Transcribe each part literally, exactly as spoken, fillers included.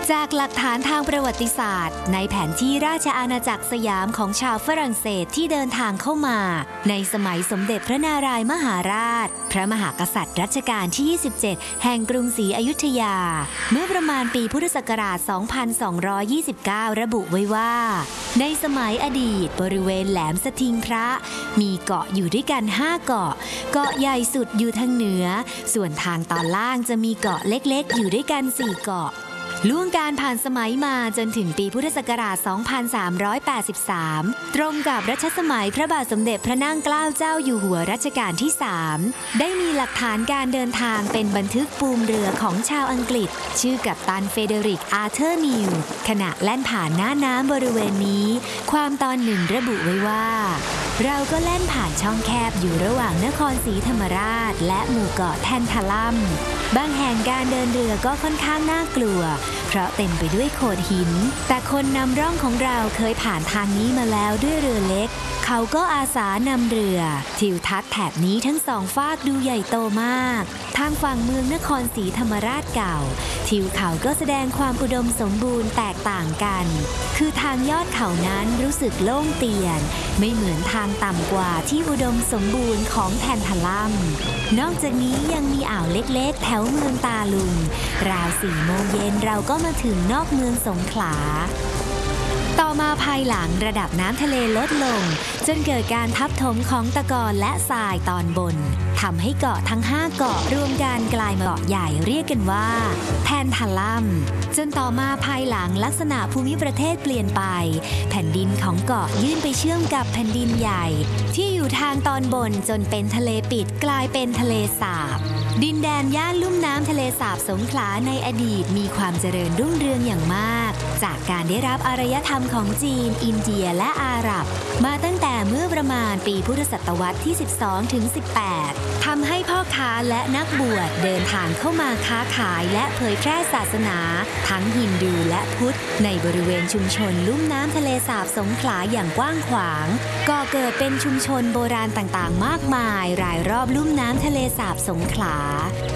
จากหลักฐานทางประวัติศาสตร์ในแผนที่ราชอาณาจักรสยามของชาวฝรั่งเศสที่เดินทางเข้ามาในสมัยสมเด็จพระนารายมหาราชพระมหากษัตริย์รัชกาลที่ ยี่สิบเจ็ด แห่งกรุงศรีอยุธยาเมื่อประมาณปีพุทธศักราช สองพันสองร้อยยี่สิบเก้า ระบุไว้ว่าในสมัยอดีตบริเวณแหลมสทิงพระมีเกาะอยู่ด้วยกันห้าเกาะเกาะใหญ่สุดอยู่ทางเหนือส่วนทางตอนล่างจะมีเกาะเล็กๆอยู่ด้วยกันสี่เกาะล่วงการผ่านสมัยมาจนถึงปีพุทธศักราช สองพันสามร้อยแปดสิบสาม ตรงกับรัชสมัยพระบาทสมเด็จพระนั่งเกล้าเจ้าอยู่หัวรัชกาลที่ สาม ได้มีหลักฐานการเดินทางเป็นบันทึกปูมเรือของชาวอังกฤษชื่อกัปตันเฟเดริก อาร์เธอร์นิวขณะแล่นผ่านหน้าน้ำบริเวณนี้ความตอนหนึ่งระบุไว้ว่าเราก็แล่นผ่านช่องแคบอยู่ระหว่างนครศรีธรรมราชและหมู่เกาะแทนทาลัมบางแห่งการเดินเรือก็ค่อนข้างน่ากลัวเพราะเต็มไปด้วยโขดหินแต่คนนำร่องของเราเคยผ่านทางนี้มาแล้วด้วยเรือเล็กเขาก็อาสานำเรือทิวทัศน์แถบนี้ทั้งสองฟากดูใหญ่โตมากทางฝั่งเมืองนครศรีธรรมราชเก่าทิวเขาก็แสดงความอุดมสมบูรณ์แตกต่างกันคือทางยอดเขานั้นรู้สึกโล่งเตียนไม่เหมือนทางต่ำกว่าที่อุดมสมบูรณ์ของแทนทาลัมนอกจากนี้ยังมีอ่าวเล็กๆแถวเมืองตาลุงราวสี่โมงเย็นเราก็มาถึงนอกเมืองสงขลาต่อมาภายหลังระดับน้ำทะเลลดลงจนเกิดการทับถมของตะกอนและทรายตอนบนทำให้เกาะทั้งห้าเกาะรวมกันกลายมาเกาะใหญ่เรียกกันว่าแทนทาลัมจนต่อมาภายหลังลักษณะภูมิประเทศเปลี่ยนไปแผ่นดินของเกาะยื่นไปเชื่อมกับแผ่นดินใหญ่ที่อยู่ทางตอนบนจนเป็นทะเลปิดกลายเป็นทะเลสาบดินแดนย่านลุ่มน้ำทะเลสาบสงขลาในอดีตมีความเจริญรุ่งเรืองอย่างมากจากการได้รับอารยธรรมของจีนอินเดียและอาหรับมาตั้งแต่เมื่อประมาณปีพุทธศตวรรษที่ สิบสองถึงสิบแปด ทำให้พ่อค้าและนักบวชเดินทางเข้ามาค้าขายและเผยแพร่ศาสนาทั้งฮินดูและพุทธในบริเวณชุมชนลุ่มน้ำทะเลสาบสงขลาอย่างกว้างขวางก่อเกิดเป็นชุมชนโบราณต่างๆมากมายรายรอบลุ่มน้ำทะเลสาบสงขลา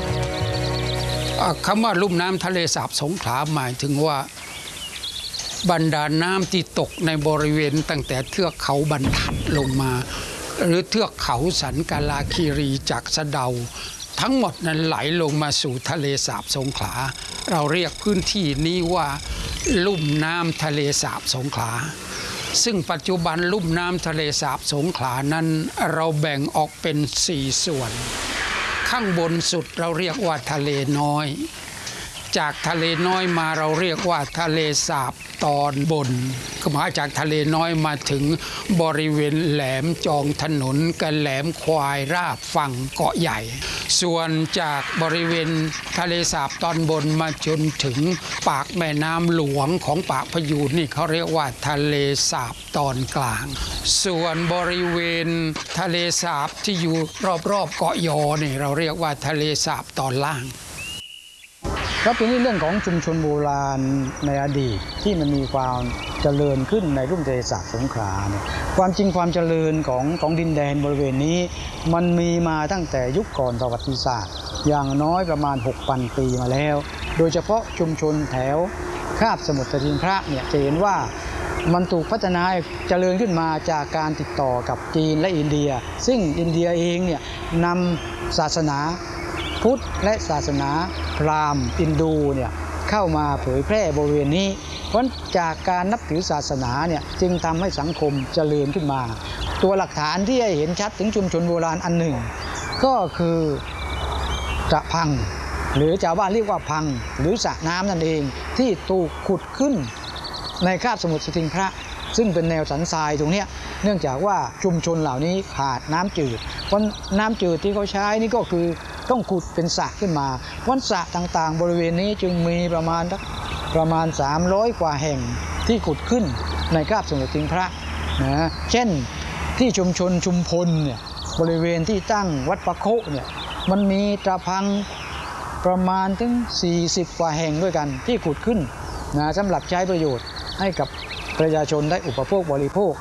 คำว่าลุ่มน้ำทะเลสาบสงขลาหมายถึงว่าบรรดาน้ำที่ตกในบริเวณตั้งแต่เทือกเขาบรรทัดลงมาหรือเทือกเขาสันกาลาคีรีจากสะเดาทั้งหมดนั้นไหลลงมาสู่ทะเลสาบสงขลาเราเรียกพื้นที่นี้ว่าลุ่มน้ำทะเลสาบสงขลาซึ่งปัจจุบันลุ่มน้ำทะเลสาบสงขลานั้นเราแบ่งออกเป็นสี่ส่วนข้างบนสุดเราเรียกว่าทะเลน้อยจากทะเลน้อยมาเราเรียกว่าทะเลสาบตอนบนก็มาจากทะเลน้อยมาถึงบริเวณแหลมจองถนนกับแหลมควายราบฝั่งเกาะใหญ่ส่วนจากบริเวณทะเลสาบตอนบนมาจนถึงปากแม่น้ำหลวงของปากพยูนนี่เขาเรียกว่าทะเลสาบตอนกลางส่วนบริเวณทะเลสาบที่อยู่รอบๆเกาะยอนี่เราเรียกว่าทะเลสาบตอนล่างครับทีนี้เรื่องของชุมชนโบราณในอดีตที่มันมีความเจริญขึ้นในลุ่มทะเลสาบสงขลาเนี่ยความจริงความเจริญของของดินแดนบริเวณนี้มันมีมาตั้งแต่ยุคก่อนประวัติศาสตร์อย่างน้อยประมาณ หกพัน ปีมาแล้วโดยเฉพาะชุมชนแถวคาบสมุทรสทิงพระเนี่ยจะเห็นว่ามันถูกพัฒนาเจริญขึ้นมาจากการติดต่อกับจีนและอินเดียซึ่งอินเดียเองเนี่ยนำศาสนาพุทธและศาสนาพราหมณ์อินดูเนี่ยเข้ามาเผยแพร่บริเวณนี้เพราะจากการนับถือศาสนาเนี่ยจึงทำให้สังคมเจริญขึ้นมาตัวหลักฐานที่ให้เห็นชัดถึงชุมชนโบราณอันหนึ่งก็คือสระพังหรือชาวบ้านเรียกว่าพังหรือสระน้ำนั่นเองที่ถูกขุดขึ้นในคาบสมุทรสทิงพระซึ่งเป็นแนวสันทรายตรงนี้เนื่องจากว่าชุมชนเหล่านี้ขาดน้ำจืดเพราะน้ำจืดที่เขาใช้นี่ก็คือต้องขุดเป็นสระขึ้นมาเพราะสระต่างๆบริเวณนี้จึงมีประมาณประมาณสามร้อยกว่าแห่งที่ขุดขึ้นในคาบสมุทรสทิงพระนะเช่นที่ชุมชนชุมพลเนี่ยบริเวณที่ตั้งวัดปะโคเนี่ยมันมีตะพังประมาณถึงสี่สิบกว่าแห่งด้วยกันที่ขุดขึ้นนะสำหรับใช้ประโยชน์ให้กับประชาชนได้อุปโภคบริโภค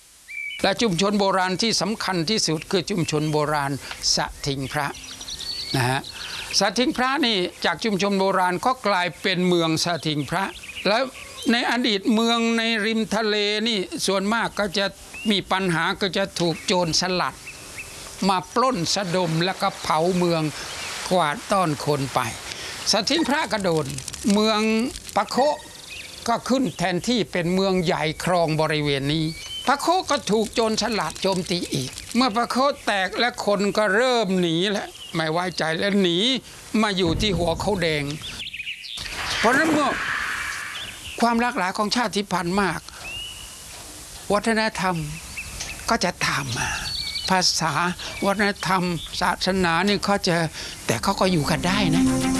และชุมชนโบราณที่สำคัญที่สุดคือชุมชนโบราณสะทิงพระนะฮะสาทิงพระนี่จากชุมชนโบราณก็กลายเป็นเมืองสาทิงพระแล้วในอดีตเมืองในริมทะเลนี่ส่วนมากก็จะมีปัญหาก็จะถูกโจรสลัดมาปล้นสะดมแล้วก็เผาเมืองกวาดต้อนคนไปสาทิงพระกระโดดเมืองปะโคก็ขึ้นแทนที่เป็นเมืองใหญ่ครองบริเวณนี้ปะโคก็ถูกโจรสลัดโจมตีอีกเมื่อปะโคแตกและคนก็เริ่มหนีแล้วไม่ไว้ใจแล้วหนีมาอยู่ที่หัวเขาแดงเพราะฉะนั้นเมื่อความหลากหลายของชาติพันธุ์มากวัฒนธรรมก็จะตามมาภาษาวัฒนธรรมศาสนานี่เขาจะแต่เขาก็อยู่กันได้นะ